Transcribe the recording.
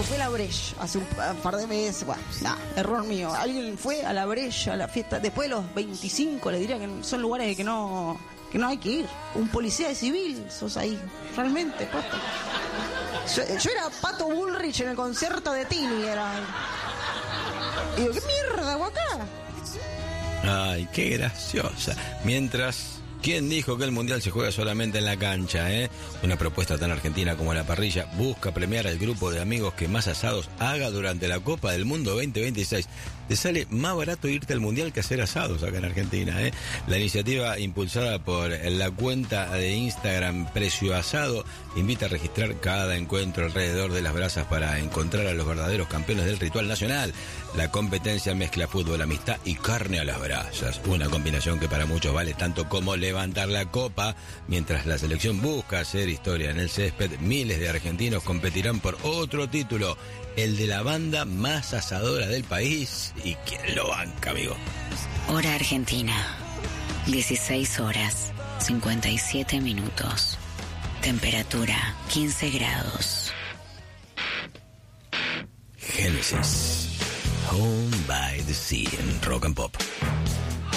fui a la Breche hace un par de meses. Bueno, error mío. Alguien fue a la Breche, a la fiesta. Después de los 25, le diría que son lugares que no hay que ir. Un policía de civil, sos ahí. Realmente, posta. Yo era Pato Bullrich en el concierto de Tini, era. Y digo, ¿qué mierda hago acá? Ay, qué graciosa. Mientras... ¿Quién dijo que el Mundial se juega solamente en la cancha, Una propuesta tan argentina como la parrilla busca premiar al grupo de amigos que más asados haga durante la Copa del Mundo 2026. Te sale más barato irte al Mundial que hacer asados acá en Argentina, La iniciativa impulsada por la cuenta de Instagram Precio Asado invita a registrar cada encuentro alrededor de las brasas para encontrar a los verdaderos campeones del ritual nacional. La competencia mezcla fútbol, amistad y carne a las brasas. Una combinación que para muchos vale tanto como levantar la copa. Mientras la selección busca hacer historia en el césped, miles de argentinos competirán por otro título, el de la banda más asadora del país. ¿Y quién lo banca, amigo? Hora Argentina, 16 horas, 57 minutos. Temperatura, 15 grados. Génesis, Home by the Sea en Rock and Pop.